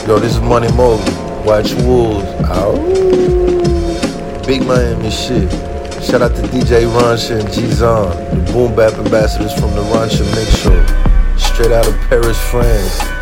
Yo, this is Money Mowgli. Watch Wolves. Ow. Big Miami shit. Shout out to DJ Rancha and G-Zon, the boom bap ambassadors from the Rancha Mix Show. Straight out of Paris, France.